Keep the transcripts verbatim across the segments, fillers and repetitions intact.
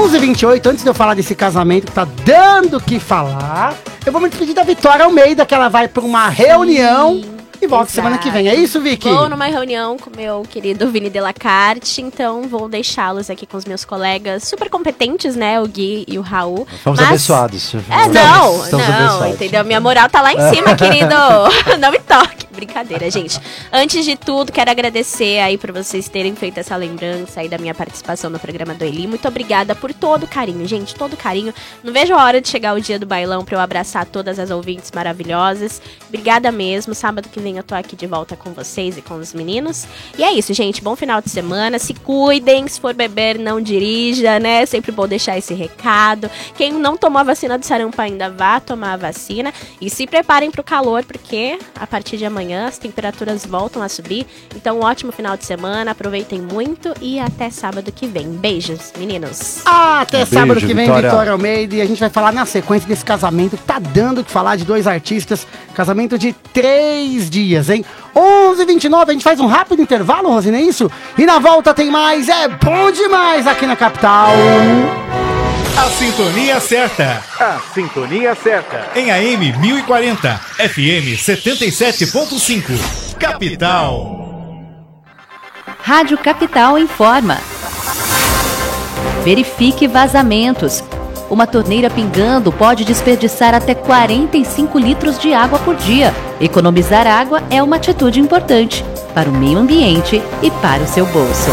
onze e vinte e oito, antes de eu falar desse casamento que tá dando o que falar, eu vou me despedir da Vitória Almeida, que ela vai pra uma reunião e volta semana que vem. É isso, Vicky? Vou numa reunião com meu querido Vini Delacarte, então vou deixá-los aqui com os meus colegas super competentes, né? O Gui e o Raul. Fomos Mas... abençoados. É, não, Estamos não, abençoados. entendeu? Minha moral tá lá em cima, querido. Não me toque. Brincadeira, gente. Antes de tudo, quero agradecer aí por vocês terem feito essa lembrança aí da minha participação no programa do Eli. Muito obrigada por todo o carinho, gente, todo o carinho. Não vejo a hora de chegar o dia do bailão pra eu abraçar todas as ouvintes maravilhosas. Obrigada mesmo. Sábado que vem eu tô aqui de volta com vocês e com os meninos. E é isso, gente. Bom final de semana. Se cuidem. Se for beber, não dirija, né? Sempre bom deixar esse recado. Quem não tomou a vacina do sarampo ainda, vá tomar a vacina. E se preparem pro calor, porque a partir de amanhã as temperaturas voltam a subir. Então, um ótimo final de semana. Aproveitem muito e até sábado que vem. Beijos, meninos. Até Beijo, sábado que vem, Vitória. Vitória Almeida. E a gente vai falar na sequência desse casamento que tá dando o que falar de dois artistas. Casamento de três dias, hein? onze e vinte e nove, a gente faz um rápido intervalo, Rosina, é isso? E na volta tem mais. É bom demais aqui na capital. A sintonia certa. A sintonia certa. Em A M mil e quarenta, F M setenta e sete ponto cinco. Capital. Rádio Capital informa. Verifique vazamentos. Uma torneira pingando pode desperdiçar até quarenta e cinco litros de água por dia. Economizar água é uma atitude importante para o meio ambiente e para o seu bolso.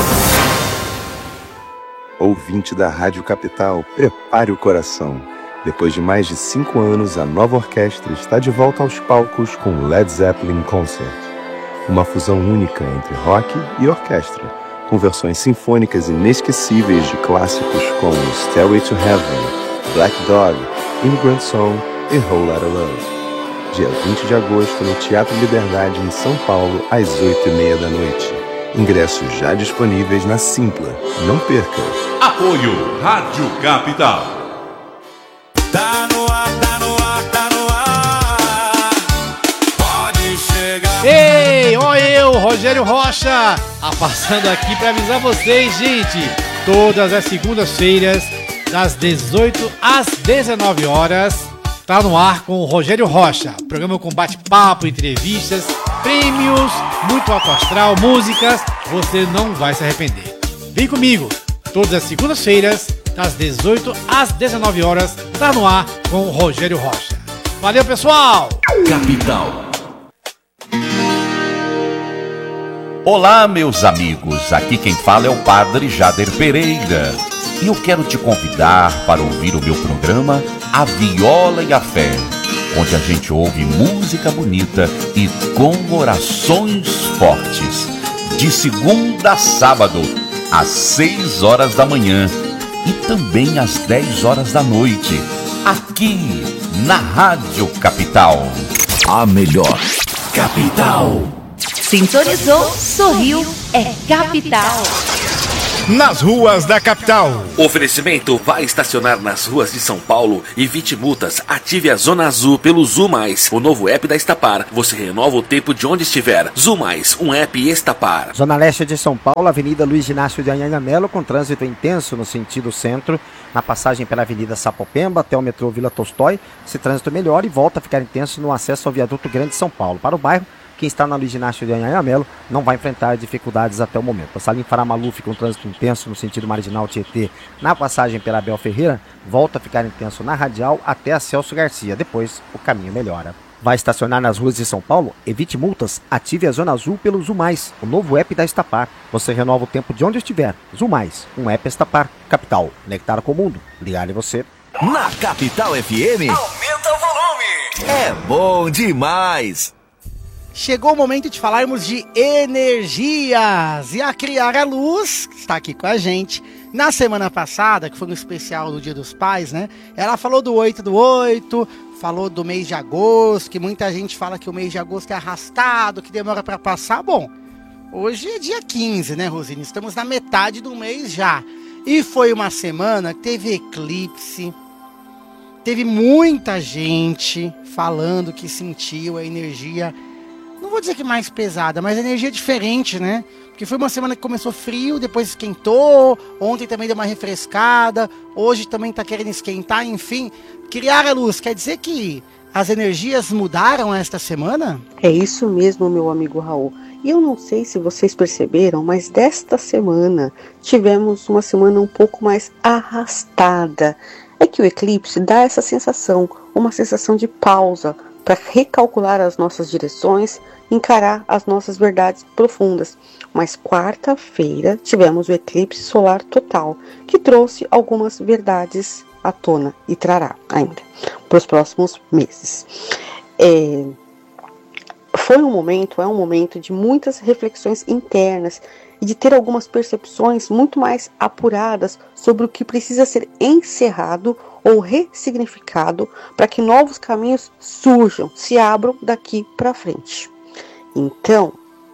Ouvinte da Rádio Capital, prepare o coração. Depois de mais de cinco anos, a nova orquestra está de volta aos palcos com Led Zeppelin Concert. Uma fusão única entre rock e orquestra, com versões sinfônicas inesquecíveis de clássicos como Stairway to Heaven, Black Dog, Immigrant Song e Whole Lotta Love. Dia vinte de agosto no Teatro Liberdade, em São Paulo, às oito e meia da noite. Ingressos já disponíveis na Simpla. Não perca! Apoio Rádio Capital. Tá no ar, tá no ar, tá no ar. Pode chegar. Ei, ó eu, Rogério Rocha, ah, passando aqui para avisar vocês, gente. Todas as segundas-feiras, das dezoito às dezenove horas, tá no ar com o Rogério Rocha. Programa com bate-papo, entrevistas, prêmios, muito alto astral, músicas. Você não vai se arrepender. Vem comigo, todas as segundas-feiras, das dezoito às dezenove horas, tá no ar com o Rogério Rocha. Valeu, pessoal! Capital. Olá, meus amigos. Aqui quem fala é o Padre Jader Pereira. E eu quero te convidar para ouvir o meu programa A Viola e a Fé, onde a gente ouve música bonita e com orações fortes. De segunda a sábado, às seis horas da manhã e também às dez horas da noite, aqui na Rádio Capital. A melhor Capital. Sintonizou, sorriu, é Capital. Nas ruas da capital. Oferecimento: vai estacionar nas ruas de São Paulo, evite multas, ative a Zona Azul pelo Zu Mais, o novo app da Estapar. Você renova o tempo de onde estiver. Zu Mais, um app Estapar. Zona Leste de São Paulo, Avenida Luiz Inácio de Anhangamelo, com trânsito intenso no sentido centro, na passagem pela Avenida Sapopemba até o metrô Vila Tolstói. Esse trânsito melhora e volta a ficar intenso no acesso ao viaduto Grande São Paulo. Para o bairro, quem está na Luiz Inácio de Anhangamelo não vai enfrentar dificuldades até o momento. A Salim Fará Maluf, com trânsito intenso no sentido marginal Tietê, na passagem pela Abel Ferreira, volta a ficar intenso na Radial até a Celso Garcia. Depois, o caminho melhora. Vai estacionar nas ruas de São Paulo? Evite multas, ative a Zona Azul pelo Zu Mais, o novo app da Estapar. Você renova o tempo de onde estiver. Zu Mais, um app Estapar. Capital, conectar com o mundo. Ligar em você. Na Capital F M, aumenta o volume. É bom demais. Chegou o momento de falarmos de energias. E a Criar a Luz, que está aqui com a gente, na semana passada, que foi um especial do Dia dos Pais, né? Ela falou do oito do oito, falou do mês de agosto, que muita gente fala que o mês de agosto é arrastado, que demora para passar. Bom, hoje é dia quinze, né, Rosine? Estamos na metade do mês já. E foi uma semana que teve eclipse, teve muita gente falando que sentiu a energia, não vou dizer que mais pesada, mas energia diferente, né? Porque foi uma semana que começou frio, depois esquentou, ontem também deu uma refrescada, hoje também tá querendo esquentar, enfim. Criara Luz, quer dizer que as energias mudaram esta semana? É isso mesmo, meu amigo Raul. E eu não sei se vocês perceberam, mas desta semana tivemos uma semana um pouco mais arrastada. É que o eclipse dá essa sensação, uma sensação de pausa, para recalcular as nossas direções, encarar as nossas verdades profundas. Mas quarta-feira tivemos o eclipse solar total, que trouxe algumas verdades à tona e trará ainda para os próximos meses. É, foi um momento, é um momento de muitas reflexões internas e de ter algumas percepções muito mais apuradas sobre o que precisa ser encerrado ou ressignificado para que novos caminhos surjam, se abram daqui para frente. Então,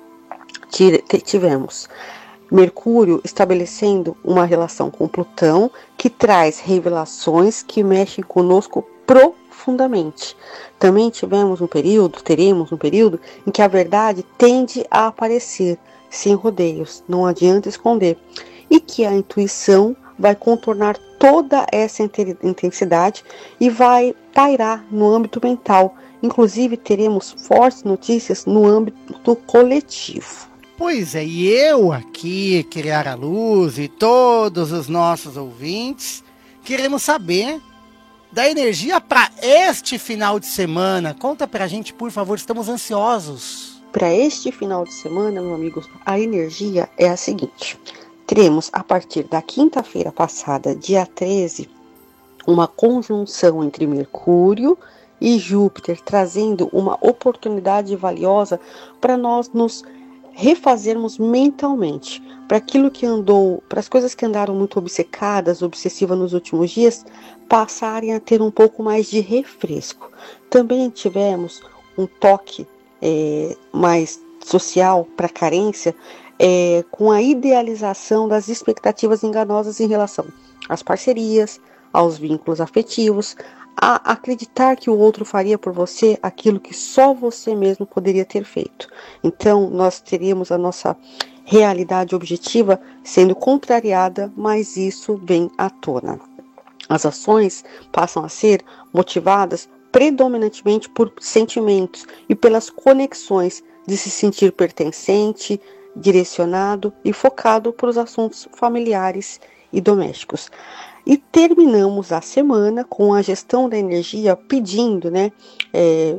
tivemos Mercúrio estabelecendo uma relação com Plutão que traz revelações que mexem conosco profundamente. Também tivemos um período, teremos um período em que a verdade tende a aparecer sem rodeios, não adianta esconder, e que a intuição vai contornar toda essa intensidade e vai pairar no âmbito mental. Inclusive teremos fortes notícias no âmbito coletivo. Pois é, e eu aqui, Criara Luz, e todos os nossos ouvintes, queremos saber da energia para este final de semana. Conta pra gente, por favor, estamos ansiosos. Para este final de semana, meu amigo, a energia é a seguinte. Teremos, a partir da quinta-feira passada, dia treze, uma conjunção entre Mercúrio e Júpiter, trazendo uma oportunidade valiosa para nós nos refazermos mentalmente, para aquilo que andou, para as coisas que andaram muito obcecadas, obsessivas nos últimos dias, passarem a ter um pouco mais de refresco. Também tivemos um toque é, mais social para a carência, é, com a idealização das expectativas enganosas em relação às parcerias, aos vínculos afetivos, a acreditar que o outro faria por você aquilo que só você mesmo poderia ter feito. Então, nós teríamos a nossa realidade objetiva sendo contrariada, mas isso vem à tona. As ações passam a ser motivadas predominantemente por sentimentos e pelas conexões de se sentir pertencente, direcionado e focado para os assuntos familiares e domésticos. E terminamos a semana com a gestão da energia pedindo, né, é,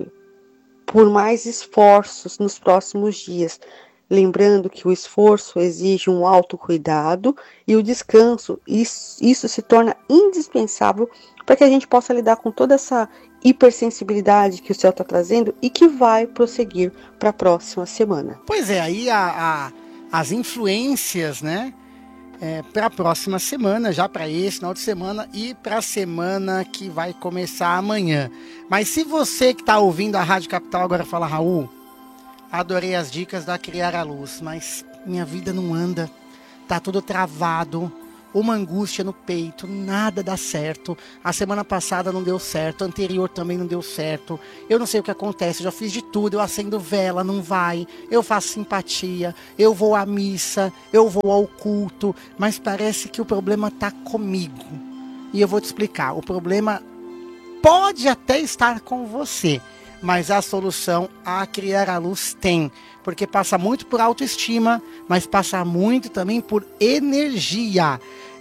por mais esforços nos próximos dias. Lembrando que o esforço exige um autocuidado e o descanso, isso, isso se torna indispensável para que a gente possa lidar com toda essa hipersensibilidade que o céu está trazendo e que vai prosseguir para a próxima semana. Pois é, aí a, a, as influências, né? É, para a próxima semana, já para esse final de semana e para a semana que vai começar amanhã. Mas se você que está ouvindo a Rádio Capital agora fala, Raul, adorei as dicas da Criar a Luz, mas minha vida não anda, tá tudo travado, uma angústia no peito, nada dá certo, a semana passada não deu certo, a anterior também não deu certo, eu não sei o que acontece, eu já fiz de tudo, eu acendo vela, não vai, eu faço simpatia, eu vou à missa, eu vou ao culto, mas parece que o problema tá comigo. E eu vou te explicar, o problema pode até estar com você, mas a solução a Criar a Luz tem, porque passa muito por autoestima, mas passa muito também por energia.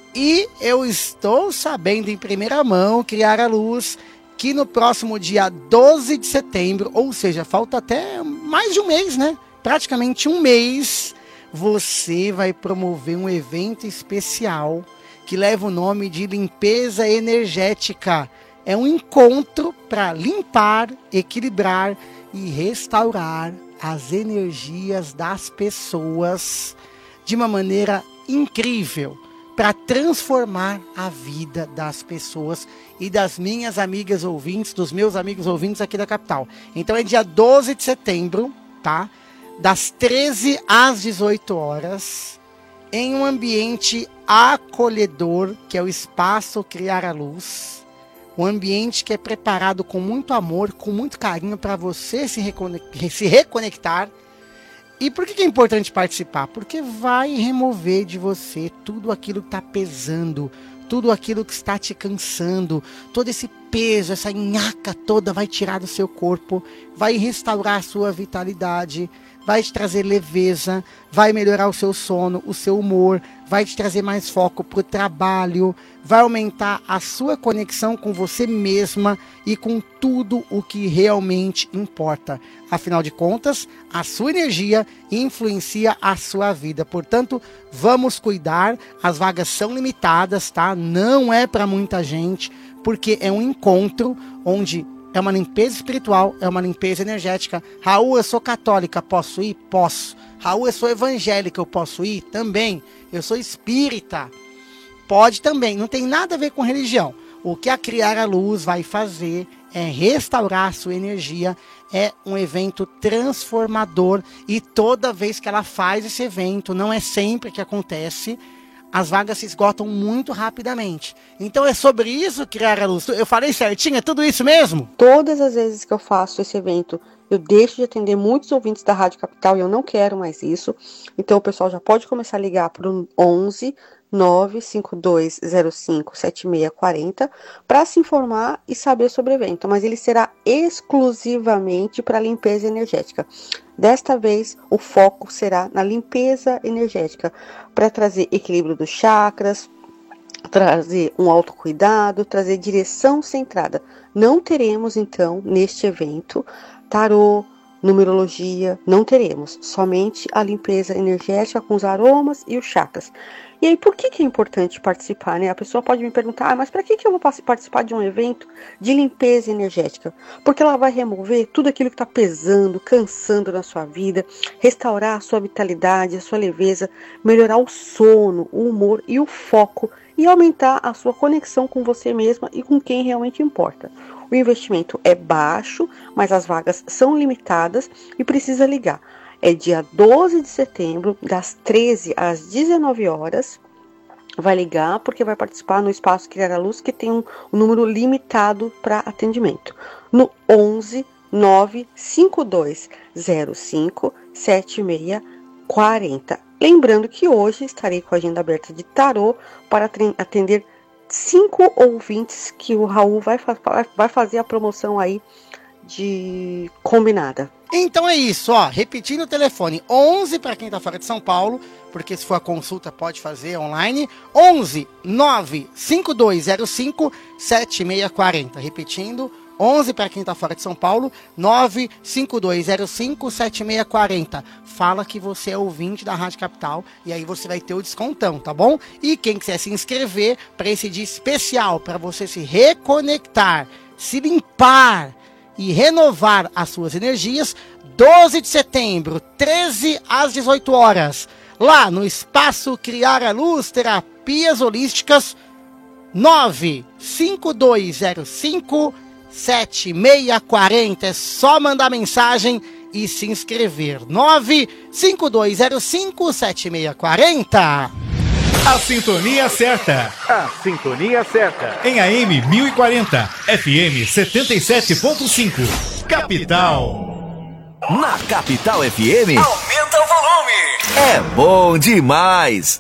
E eu estou sabendo em primeira mão, Criar a Luz, que no próximo dia doze de setembro, ou seja, falta até mais de um mês, né? Praticamente um mês, você vai promover um evento especial que leva o nome de Limpeza Energética. É um encontro para limpar, equilibrar e restaurar as energias das pessoas de uma maneira incrível, para transformar a vida das pessoas e das minhas amigas ouvintes, dos meus amigos ouvintes aqui da capital. Então é dia doze de setembro, tá? Das treze às dezoito horas, em um ambiente acolhedor, que é o Espaço Criar a Luz. Um ambiente que é preparado com muito amor, com muito carinho para você se, recone- se reconectar E por que é importante participar? Porque vai remover de você tudo aquilo que está pesando, tudo aquilo que está te cansando, todo esse peso, essa nhaca toda vai tirar do seu corpo, vai restaurar a sua vitalidade, vai te trazer leveza, vai melhorar o seu sono, o seu humor, vai te trazer mais foco para o trabalho, vai aumentar a sua conexão com você mesma e com tudo o que realmente importa. Afinal de contas, a sua energia influencia a sua vida. Portanto, vamos cuidar, as vagas são limitadas, tá? Não é para muita gente, porque é um encontro onde é uma limpeza espiritual, é uma limpeza energética. Raul, eu sou católica, posso ir? Posso. Raul, eu sou evangélica, eu posso ir? Também. Eu sou espírita. Pode também. Não tem nada a ver com religião. O que a Criar a Luz vai fazer é restaurar a sua energia. É um evento transformador. E toda vez que ela faz esse evento, não é sempre que acontece, as vagas se esgotam muito rapidamente. Então é sobre isso, Criar a Luz. Eu falei certinho? É tudo isso mesmo? Todas as vezes que eu faço esse evento, eu deixo de atender muitos ouvintes da Rádio Capital e eu não quero mais isso. Então o pessoal já pode começar a ligar para o onze nove cinco dois zero cinco sete seis quatro zero para se informar e saber sobre o evento. Mas ele será exclusivamente para limpeza energética. Desta vez, o foco será na limpeza energética, para trazer equilíbrio dos chakras, trazer um autocuidado, trazer direção centrada. Não teremos, então, neste evento, tarô, numerologia, não teremos. Somente a limpeza energética com os aromas e os chakras. E aí, por que, que é importante participar, né? A pessoa pode me perguntar, ah, mas para que, que eu vou participar de um evento de limpeza energética? Porque ela vai remover tudo aquilo que está pesando, cansando na sua vida, restaurar a sua vitalidade, a sua leveza, melhorar o sono, o humor e o foco e aumentar a sua conexão com você mesma e com quem realmente importa. O investimento é baixo, mas as vagas são limitadas e precisa ligar. É dia doze de setembro, das treze às dezenove horas. Vai ligar porque vai participar no Espaço Criar a Luz, que tem um, um número limitado para atendimento. No onze nove cinco dois zero cinco sete seis quatro zero. Lembrando que hoje estarei com a agenda aberta de tarô para atender cinco ouvintes que o Raul vai, fa- vai fazer a promoção aí de combinada. Então é isso, ó, repetindo o telefone, onze para quem tá fora de São Paulo, porque se for a consulta pode fazer online, onze nove cinco dois zero cinco sete seis quatro zero, repetindo, onze para quem tá fora de São Paulo, nove cinco dois zero cinco sete seis quatro zero, fala que você é ouvinte da Rádio Capital e aí você vai ter o descontão, tá bom? E quem quiser se inscrever para esse dia especial, para você se reconectar, se limpar e renovar as suas energias, doze de setembro, treze às dezoito horas, lá no Espaço Criar a Luz, Terapias Holísticas, nove cinco dois zero cinco sete seis quatro zero, é só mandar mensagem e se inscrever, nove cinco dois zero cinco sete seis quatro zero. A sintonia certa. A sintonia certa. Em A M mil e quarenta, F M setenta e sete ponto cinco. Capital. Na Capital F M. Aumenta o volume. É bom demais.